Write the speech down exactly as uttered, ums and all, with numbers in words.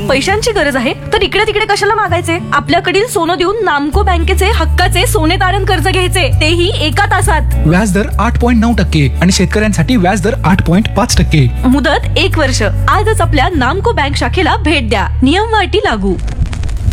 पैशांची गरज आहे तर इकडे तिकडे कशाला मागायचे? आपल्याकडील सोनं देऊन नामको बँकेचे हक्काचे सोने तारण कर्ज घ्यायचे, तेही एका तासात. व्याजदर आठ पॉईंट नऊ टक्के आणि शेतकऱ्यांसाठी व्याजदर आठ पॉईंट पाच टक्के. मुदत एक वर्ष. आजच आपल्या नामको बँक शाखेला भेट द्या. नियम व अटी लागू.